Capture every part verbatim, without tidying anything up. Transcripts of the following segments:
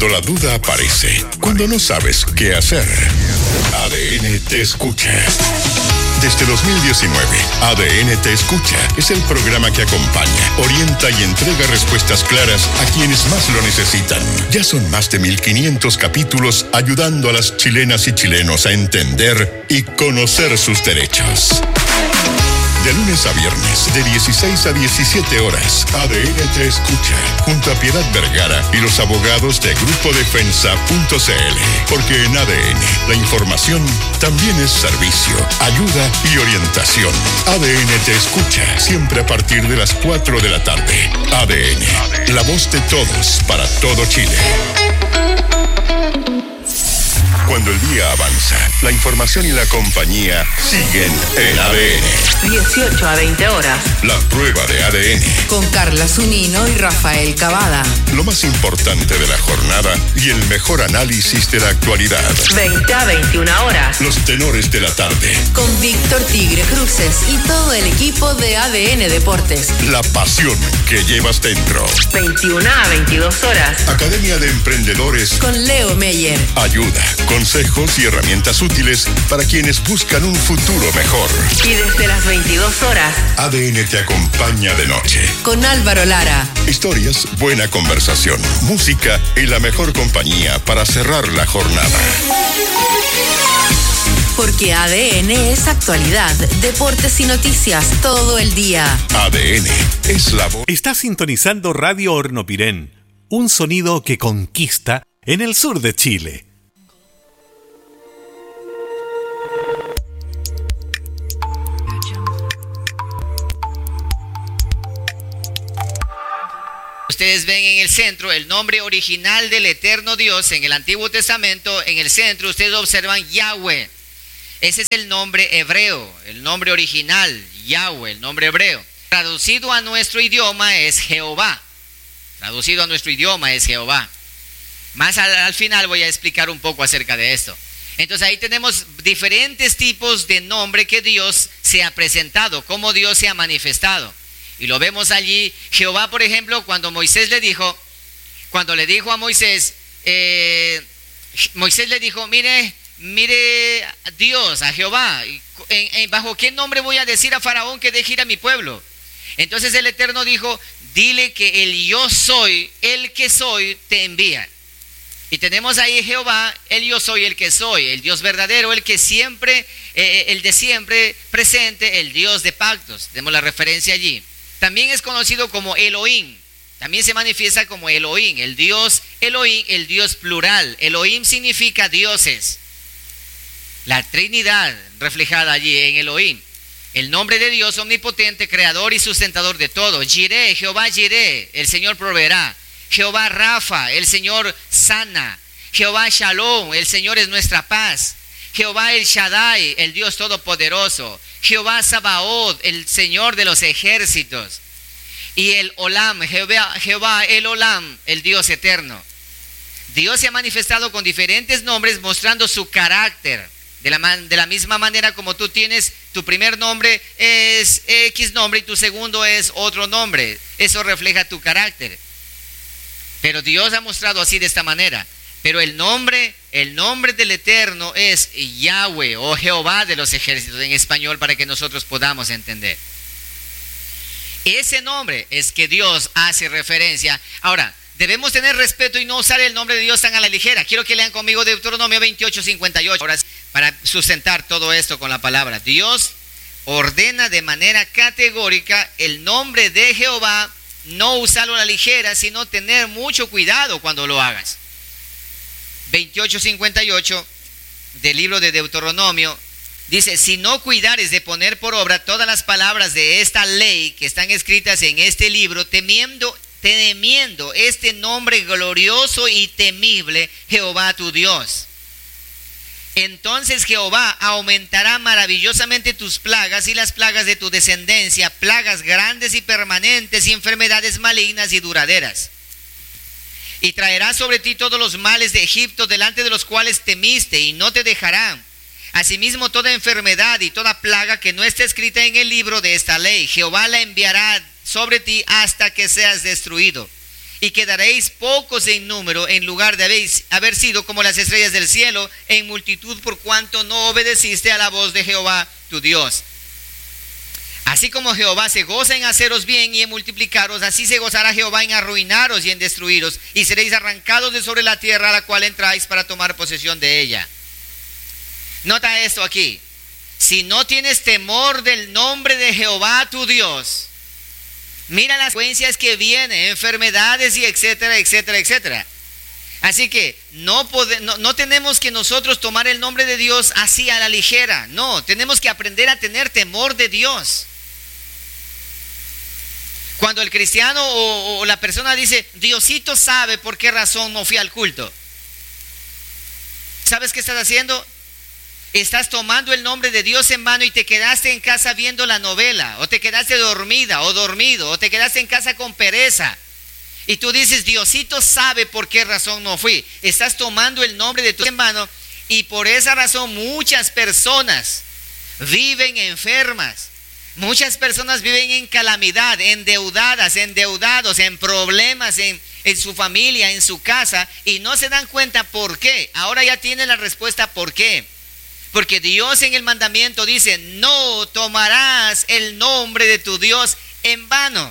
Cuando la duda aparece, cuando no sabes qué hacer, A D N te escucha. Desde dos mil diecinueve, A D N te escucha es el programa que acompaña, orienta y entrega respuestas claras a quienes más lo necesitan. Ya son más de mil quinientos capítulos ayudando a las chilenas y chilenos a entender y conocer sus derechos. De lunes a viernes, de dieciséis a diecisiete horas, A D N te escucha, junto a Piedad Vergara y los abogados de grupo defensa punto c l. Porque en A D N, la información también es servicio, ayuda y orientación. A D N te escucha, siempre a partir de las cuatro de la tarde. A D N, la voz de todos para todo Chile. Cuando el día avanza, la información y la compañía siguen en A D N. dieciocho a veinte horas. La prueba de A D N. Con Carla Zunino y Rafael Cavada. Lo más importante de la jornada y el mejor análisis de la actualidad. veinte a veintiuna horas. Los tenores de la tarde. Con Víctor Tigre Cruces y todo el equipo de A D N Deportes. La pasión que llevas dentro. veintiuna a veintidós horas. Academia de Emprendedores. Con Leo Meyer. Ayuda, consejos y herramientas útiles para quienes buscan un futuro mejor. Y desde las veintidós horas, A D N te acompaña de noche. Con Álvaro Lara. Historias, buena conversación, música y la mejor compañía para cerrar la jornada. Porque A D N es actualidad, deportes y noticias todo el día. A D N es la voz. Está sintonizando Radio Hornopirén, un sonido que conquista en el sur de Chile. Ustedes ven en el centro el nombre original del eterno Dios en el Antiguo Testamento. En el centro ustedes observan Yahweh. Ese es el nombre hebreo, el nombre original, Yahweh, el nombre hebreo. Traducido a nuestro idioma es Jehová. Traducido a nuestro idioma es Jehová. Más al, al final voy a explicar un poco acerca de esto. Entonces ahí tenemos diferentes tipos de nombre que Dios se ha presentado, cómo Dios se ha manifestado. Y lo vemos allí. Jehová, por ejemplo, cuando Moisés le dijo, cuando le dijo a Moisés, eh, Moisés le dijo, mire, mire Dios, a Jehová, ¿en, en, ¿bajo qué nombre voy a decir a Faraón que deje ir a mi pueblo? Entonces el Eterno dijo, dile que el yo soy, el que soy, te envía. Y tenemos ahí Jehová, el yo soy, el que soy, el Dios verdadero, el que siempre, eh, el de siempre presente, el Dios de pactos. Tenemos la referencia allí. También es conocido como Elohim. También se manifiesta como Elohim, el Dios Elohim, el Dios plural. Elohim significa dioses. La Trinidad reflejada allí en Elohim. El nombre de Dios omnipotente, creador y sustentador de todo. Jireh, Jehová Jireh, el Señor proveerá. Jehová Rafa, el Señor sana. Jehová Shalom, el Señor es nuestra paz. Jehová El Shaddai, el Dios todopoderoso. Jehová Sabaoth, el Señor de los ejércitos. Y el Olam, Jehová, Jehová el Olam, el Dios eterno. Dios se ha manifestado con diferentes nombres mostrando su carácter. De la, man, de la misma manera como tú tienes, tu primer nombre es X nombre y tu segundo es otro nombre. Eso refleja tu carácter. Pero Dios ha mostrado así de esta manera. Pero el nombre, el nombre del Eterno es Yahweh o Jehová de los ejércitos en español para que nosotros podamos entender. Ese nombre es que Dios hace referencia. Ahora, debemos tener respeto y no usar el nombre de Dios tan a la ligera. Quiero que lean conmigo Deuteronomio veintiocho cincuenta y ocho. Ahora, para sustentar todo esto con la palabra. Dios ordena de manera categórica el nombre de Jehová, no usarlo a la ligera, sino tener mucho cuidado cuando lo hagas. veintiocho cincuenta y ocho del libro de Deuteronomio dice: si no cuidares de poner por obra todas las palabras de esta ley que están escritas en este libro, temiendo, temiendo este nombre glorioso y temible, Jehová tu Dios, entonces Jehová aumentará maravillosamente tus plagas y las plagas de tu descendencia, plagas grandes y permanentes y enfermedades malignas y duraderas. Y traerá sobre ti todos los males de Egipto, delante de los cuales temiste, y no te dejarán. Asimismo, toda enfermedad y toda plaga que no esté escrita en el libro de esta ley, Jehová la enviará sobre ti hasta que seas destruido. y quedaréis pocos en número, en lugar de habéis, haber sido como las estrellas del cielo en multitud, por cuanto no obedeciste a la voz de Jehová tu Dios. Así como Jehová se goza en haceros bien y en multiplicaros, así se gozará Jehová en arruinaros y en destruiros, y seréis arrancados de sobre la tierra a la cual entráis para tomar posesión de ella. Nota esto aquí: si no tienes temor del nombre de Jehová tu Dios, mira las consecuencias que vienen, enfermedades y etcétera, etcétera, etcétera. Así que no, pode, no, no tenemos que nosotros tomar el nombre de Dios así a la ligera. No, tenemos que aprender a tener temor de Dios. Cuando el cristiano o, o la persona dice, Diosito sabe por qué razón no fui al culto, ¿sabes qué estás haciendo? Estás tomando el nombre de Dios en vano y te quedaste en casa viendo la novela, o te quedaste dormida o dormido, o te quedaste en casa con pereza. Y tú dices, Diosito sabe por qué razón no fui. Estás tomando el nombre de Dios en vano, y por esa razón muchas personas viven enfermas. Muchas personas viven en calamidad, endeudadas, endeudados, en problemas en, en su familia, en su casa, y no se dan cuenta por qué. Ahora ya tienen la respuesta por qué. Porque Dios en el mandamiento dice, no tomarás el nombre de tu Dios en vano.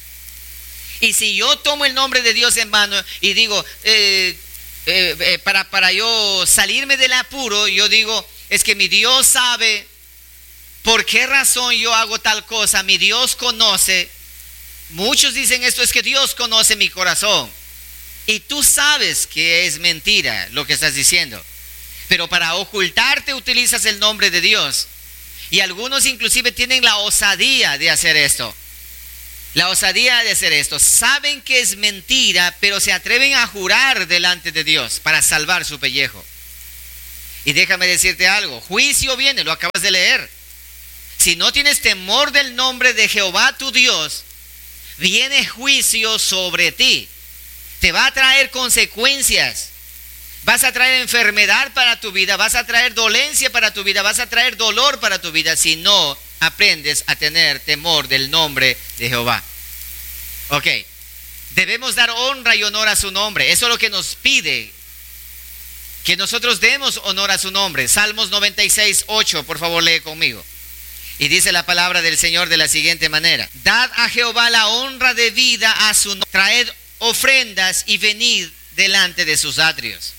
Y si yo tomo el nombre de Dios en vano y digo, eh, eh, eh, para, para yo salirme del apuro, yo digo, es que mi Dios sabe por qué razón yo hago tal cosa, mi Dios conoce. Muchos dicen esto, es que Dios conoce mi corazón. Y tú sabes que es mentira lo que estás diciendo. Pero para ocultarte utilizas el nombre de Dios. Y algunos inclusive tienen la osadía de hacer esto. La osadía de hacer esto. Saben que es mentira, pero se atreven a jurar delante de Dios para salvar su pellejo. Y déjame decirte algo, juicio viene, lo acabas de leer. Si no tienes temor del nombre de Jehová tu Dios, viene juicio sobre ti. Te va a traer consecuencias. Vas a traer enfermedad para tu vida, vas a traer dolencia para tu vida, vas a traer dolor para tu vida si no aprendes a tener temor del nombre de Jehová. Ok, debemos dar honra y honor a su nombre. Eso es lo que nos pide, que nosotros demos honor a su nombre. Salmos noventa y seis, ocho, por favor lee conmigo. Y dice la palabra del Señor de la siguiente manera: dad a Jehová la honra de vida a su nombre, traed ofrendas y venid delante de sus atrios.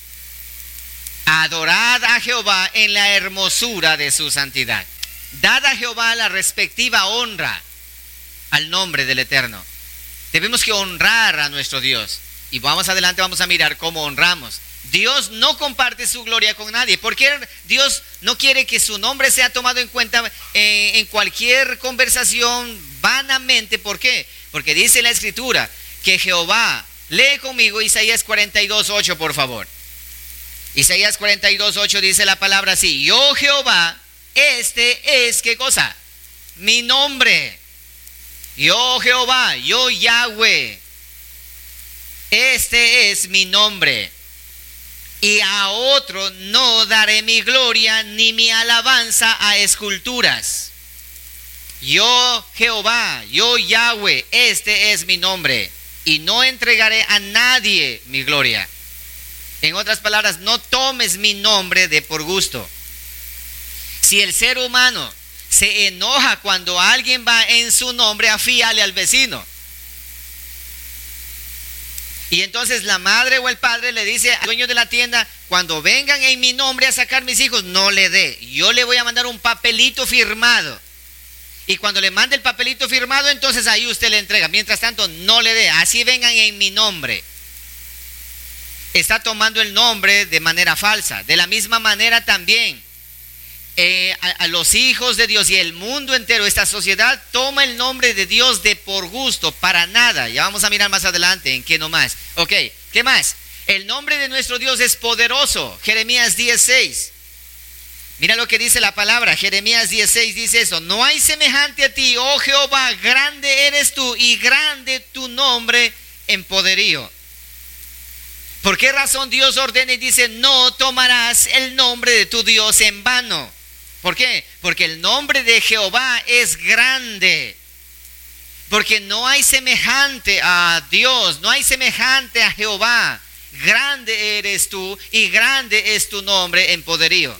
Adorad a Jehová en la hermosura de su santidad. Dad a Jehová la respectiva honra al nombre del Eterno. Debemos que honrar a nuestro Dios. Y vamos adelante, vamos a mirar cómo honramos. Dios no comparte su gloria con nadie. Porque Dios no quiere que su nombre sea tomado en cuenta en, en cualquier conversación vanamente. ¿Por qué? Porque dice la Escritura que Jehová, lee conmigo Isaías cuarenta y dos, ocho, por favor. Isaías cuarenta y dos, ocho dice la palabra así: yo Jehová, este es, ¿qué cosa? Mi nombre. Yo Jehová, yo Yahweh, este es mi nombre. Y a otro no daré mi gloria ni mi alabanza a esculturas. Yo Jehová, yo Yahweh, este es mi nombre. Y no entregaré a nadie mi gloria. En otras palabras, no tomes mi nombre de por gusto. Si el ser humano se enoja cuando alguien va en su nombre, afíale al vecino. Y entonces la madre o el padre le dice al dueño de la tienda: cuando vengan en mi nombre a sacar mis hijos, no le dé. Yo le voy a mandar un papelito firmado. Y cuando le mande el papelito firmado, entonces ahí usted le entrega. Mientras tanto, no le dé. Así vengan en mi nombre. Está tomando el nombre de manera falsa. De la misma manera también, eh, a, a los hijos de Dios y el mundo entero, esta sociedad toma el nombre de Dios de por gusto, para nada. Ya vamos a mirar más adelante en qué nomás. Ok, ¿qué más? El nombre de nuestro Dios es poderoso. Jeremías diez, seis. Mira lo que dice la palabra. Jeremías diez, seis dice eso: no hay semejante a ti, oh Jehová, grande eres tú y grande tu nombre en poderío. ¿Por qué razón Dios ordena y dice: no tomarás el nombre de tu Dios en vano? ¿Por qué? Porque el nombre de Jehová es grande. Porque no hay semejante a Dios, no hay semejante a Jehová. Grande eres tú y grande es tu nombre en poderío.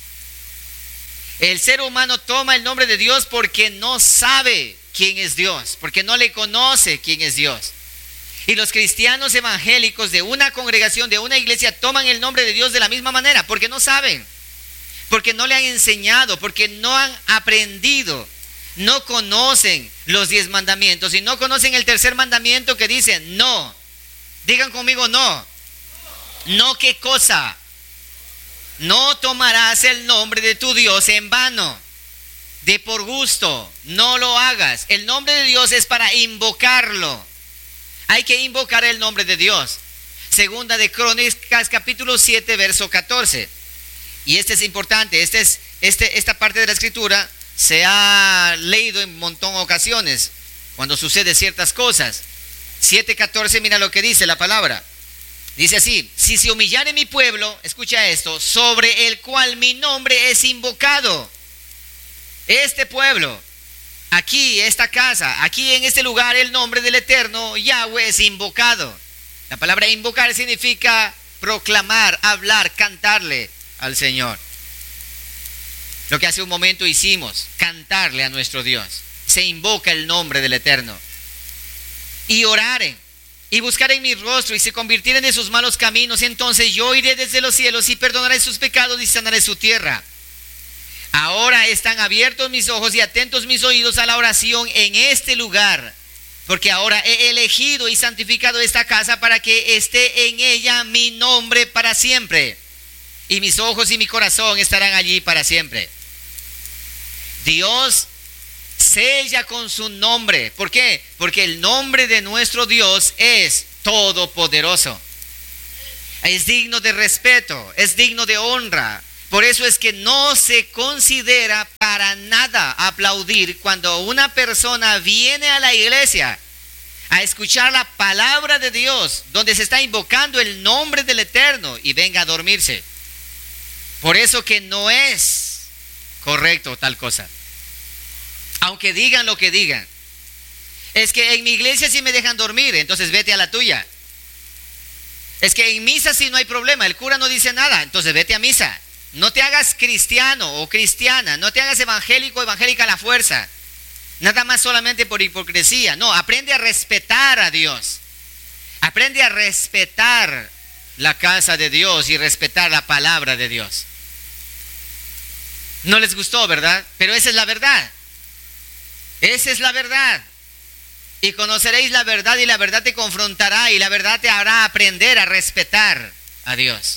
El ser humano toma el nombre de Dios porque no sabe quién es Dios, porque no le conoce quién es Dios. Y los cristianos evangélicos de una congregación, de una iglesia, toman el nombre de Dios de la misma manera, porque no saben, porque no le han enseñado, porque no han aprendido, no conocen los diez mandamientos y no conocen el tercer mandamiento que dice no. Digan conmigo no. No, ¿qué cosa? No tomarás el nombre de tu Dios en vano, de por gusto, no lo hagas. El nombre de Dios es para invocarlo. Hay que invocar el nombre de Dios. Segunda de Crónicas, capítulo siete, verso catorce. Y este es importante, este es, este, esta parte de la escritura se ha leído en un montón de ocasiones, cuando sucede ciertas cosas. siete catorce, mira lo que dice la palabra. Dice así: si se humillare mi pueblo, escucha esto, sobre el cual mi nombre es invocado. Este pueblo, aquí, esta casa, aquí en este lugar, el nombre del Eterno, Yahweh, es invocado. La palabra invocar significa proclamar, hablar, cantarle al Señor. Lo que hace un momento hicimos, cantarle a nuestro Dios. Se invoca el nombre del Eterno. Y oraren, y buscaren mi rostro, y se convirtieren de sus malos caminos, entonces yo iré desde los cielos y perdonaré sus pecados y sanaré su tierra. Ahora están abiertos mis ojos y atentos mis oídos a la oración en este lugar, porque ahora he elegido y santificado esta casa para que esté en ella mi nombre para siempre, y mis ojos y mi corazón estarán allí para siempre. Dios sella con su nombre. ¿Por qué? Porque el nombre de nuestro Dios es todopoderoso. Es digno de respeto, es digno de honra. Por eso es que no se considera para nada aplaudir cuando una persona viene a la iglesia a escuchar la palabra de Dios, donde se está invocando el nombre del Eterno, y venga a dormirse. Por eso que no es correcto tal cosa. Aunque digan lo que digan. Es que en mi iglesia sí me dejan dormir, entonces vete a la tuya. Es que en misa sí no hay problema, el cura no dice nada, entonces vete a misa. No te hagas cristiano o cristiana, no te hagas evangélico o evangélica a la fuerza. Nada más solamente por hipocresía. No, aprende a respetar a Dios. Aprende a respetar la casa de Dios y respetar la palabra de Dios. No les gustó, ¿verdad? Pero esa es la verdad. Esa es la verdad. Y conoceréis la verdad y la verdad te confrontará y la verdad te hará aprender a respetar a Dios.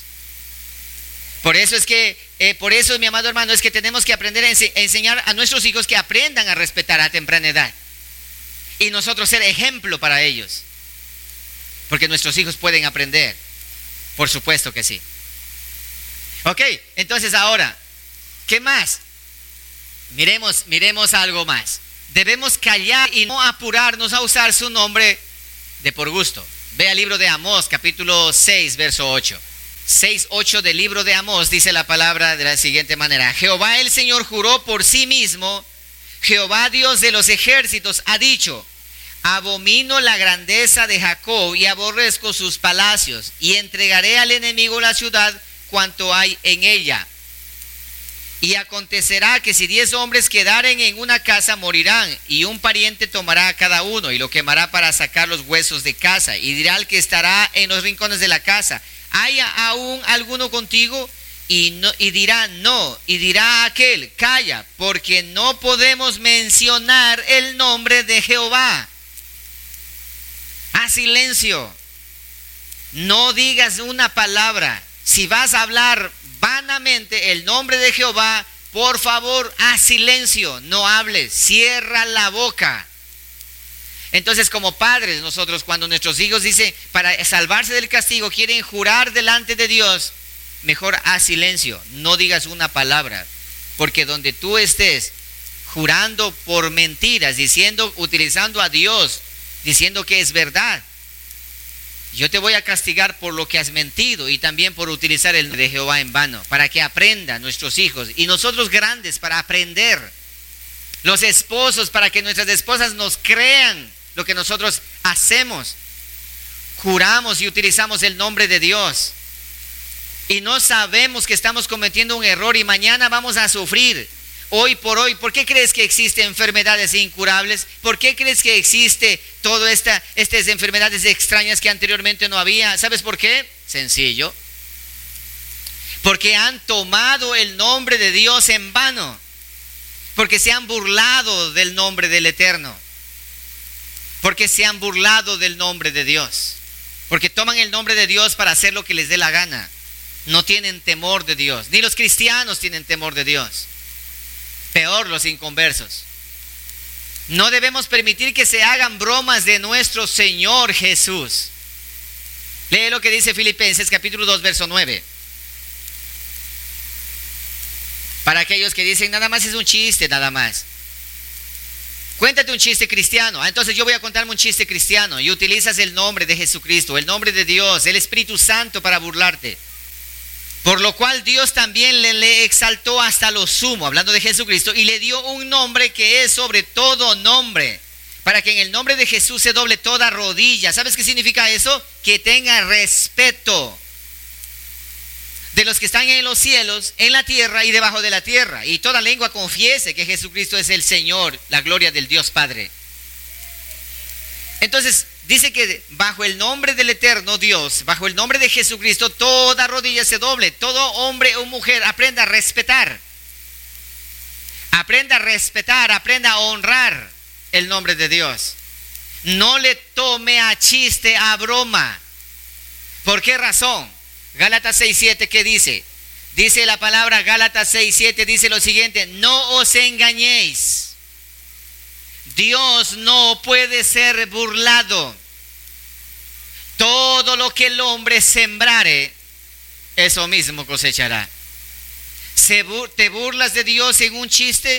Por eso es que, eh, por eso mi amado hermano, es que tenemos que aprender a, ense- a enseñar a nuestros hijos que aprendan a respetar a temprana edad. Y nosotros ser ejemplo para ellos. Porque nuestros hijos pueden aprender. Por supuesto que sí. Ok, entonces ahora, ¿qué más? Miremos, miremos algo más. Debemos callar y no apurarnos a usar su nombre de por gusto. Ve al libro de Amós, capítulo seis, verso ocho. seis, ocho del libro de Amós dice la palabra de la siguiente manera: Jehová el Señor juró por sí mismo, Jehová Dios de los ejércitos ha dicho: abomino la grandeza de Jacob y aborrezco sus palacios, y entregaré al enemigo la ciudad cuanto hay en ella. Y acontecerá que si diez hombres quedaren en una casa, morirán, y un pariente tomará a cada uno y lo quemará para sacar los huesos de casa, y dirá al que estará en los rincones de la casa: ¿hay aún alguno contigo? Y, no, y dirá no, y dirá a aquel: calla, porque no podemos mencionar el nombre de Jehová. Haz silencio, no digas una palabra. Si vas a hablar vanamente el nombre de Jehová, por favor, haz silencio, no hables, cierra la boca. Entonces, como padres, nosotros cuando nuestros hijos dicen, para salvarse del castigo, quieren jurar delante de Dios, mejor haz silencio, no digas una palabra, porque donde tú estés jurando por mentiras, diciendo, utilizando a Dios, diciendo que es verdad, yo te voy a castigar por lo que has mentido y también por utilizar el de Jehová en vano, para que aprendan nuestros hijos y nosotros grandes para aprender Los esposos, para que nuestras esposas nos crean lo que nosotros hacemos. Juramos y utilizamos el nombre de Dios. Y no sabemos que estamos cometiendo un error y mañana vamos a sufrir. Hoy por hoy, ¿por qué crees que existen enfermedades incurables? ¿Por qué crees que existe todas esta, estas enfermedades extrañas que anteriormente no había? ¿Sabes por qué? Sencillo. Porque han tomado el nombre de Dios en vano. Porque se han burlado del nombre del Eterno. Porque se han burlado del nombre de Dios. Porque toman el nombre de Dios para hacer lo que les dé la gana. No tienen temor de Dios. Ni los cristianos tienen temor de Dios. Peor los inconversos. No debemos permitir que se hagan bromas de nuestro Señor Jesús. Lee lo que dice Filipenses capítulo dos, verso nueve. Para aquellos que dicen, nada más es un chiste, nada más. Cuéntate un chiste cristiano. Ah, entonces yo voy a contarme un chiste cristiano. Y utilizas el nombre de Jesucristo, el nombre de Dios, el Espíritu Santo para burlarte. Por lo cual Dios también le, le exaltó hasta lo sumo, hablando de Jesucristo, y le dio un nombre que es sobre todo nombre, para que en el nombre de Jesús se doble toda rodilla. ¿Sabes qué significa eso? Que tenga respeto de los que están en los cielos, en la tierra y debajo de la tierra. Y toda lengua confiese que Jesucristo es el Señor, la gloria del Dios Padre. Entonces, dice que bajo el nombre del eterno Dios, bajo el nombre de Jesucristo, toda rodilla se doble. Todo hombre o mujer aprenda a respetar. Aprenda a respetar, aprenda a honrar el nombre de Dios. No le tome a chiste, a broma. ¿Por qué razón? Gálatas seis siete, ¿qué dice? Dice la palabra Gálatas seis siete, dice lo siguiente: no os engañéis. Dios no puede ser burlado. Todo lo que el hombre sembrare, eso mismo cosechará. ¿Te burlas de Dios en un chiste?